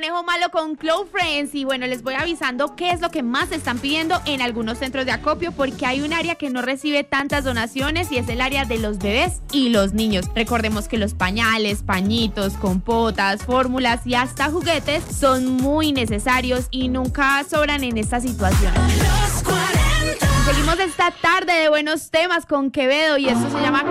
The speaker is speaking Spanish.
Conejo Malo con Close Friends. Y bueno, les voy avisando qué es lo que más están pidiendo en algunos centros de acopio, porque hay un área que no recibe tantas donaciones y es el área de los bebés y los niños. Recordemos que los pañales, pañitos, compotas, fórmulas y hasta juguetes son muy necesarios y nunca sobran en esta situación. Seguimos esta tarde de buenos temas con Quevedo y esto se llama